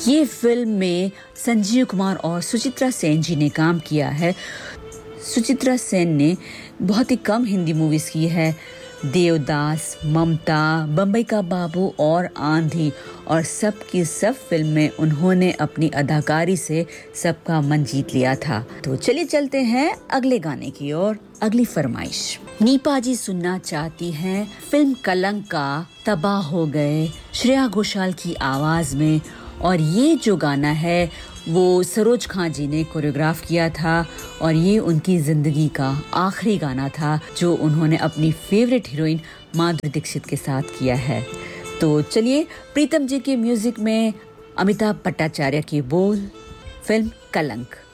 ये फिल्म में संजीव कुमार और सुचित्रा सेन जी ने काम किया है। सुचित्रा सेन ने बहुत ही कम हिंदी मूवीज़ की है। देवदास, ममता, बम्बई का बाबू और आंधी, और सब की सब फिल्म में उन्होंने अपनी अदाकारी से सबका मन जीत लिया था। तो चलिए चलते हैं अगले गाने की ओर। अगली फरमाइश नीपा जी सुनना चाहती हैं फिल्म कलंक का तबाह हो गए, श्रेया घोषाल की आवाज में। और ये जो गाना है वो सरोज खान जी ने कोरियोग्राफ किया था, और ये उनकी जिंदगी का आखिरी गाना था जो उन्होंने अपनी फेवरेट हीरोइन माधुरी दीक्षित के साथ किया है। तो चलिए, प्रीतम जी के म्यूजिक में अमिताभ भट्टाचार्य की बोल, फिल्म कलंक।